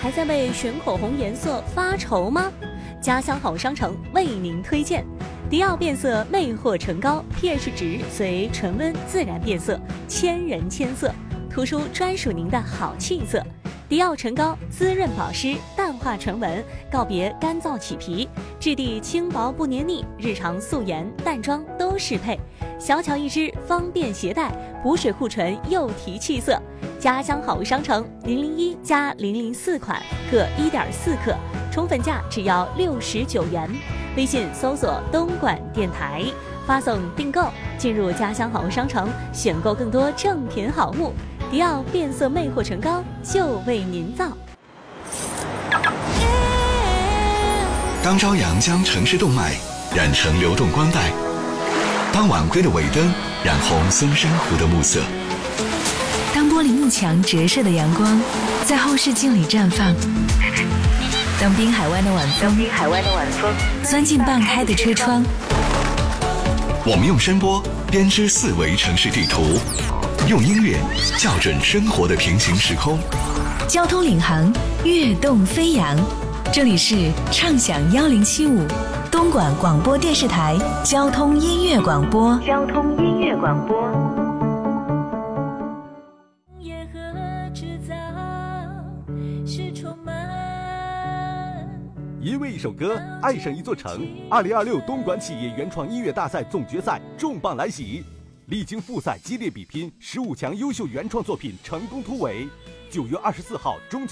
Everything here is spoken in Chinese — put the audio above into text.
还在为选口红颜色发愁吗？家乡好商城为您推荐迪奥变色魅惑唇膏 ，pH 值随唇温自然变色，千人千色，涂出专属您的好气色。迪奥唇膏滋润保湿，淡化唇纹，告别干燥起皮，质地轻薄不黏腻，日常素颜淡妆都适配。小巧一支，方便携带，补水护唇又提气色。家乡好物商城001加004款各1.4克，宠粉价只要69元。微信搜索东莞电台，发送订购，进入家乡好物商城，选购更多正品好物。迪奥变色魅惑唇膏就为您造。 当朝阳将城市动脉染成流动光带，当晚归的尾灯染红松山湖的暮色， 当玻璃幕墙折射的阳光在后视镜里绽放，当滨海湾的晚风钻进半开的车窗， 我们用声波编织4维城市地图，用音乐校准生活的平行时空。 交通领航，跃动飞扬。这里是畅享1075东莞广播电视台交通音乐广播。 野鹤制造是充满。 因为一首歌爱上一座城，2026东莞企业原创音乐大赛总决赛重磅来袭，历经复赛激烈比拼，15强优秀原创作品成功突围。9月24号中